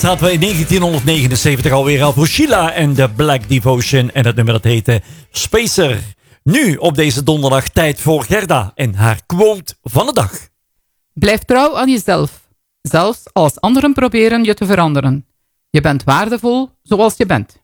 Zaten we in 1979 alweer al voor Sheila en de Black Devotion. En het nummer dat heette Spacer. Nu op deze donderdag tijd voor Gerda en haar quote van de dag. Blijf trouw aan jezelf. Zelfs als anderen proberen je te veranderen. Je bent waardevol zoals je bent.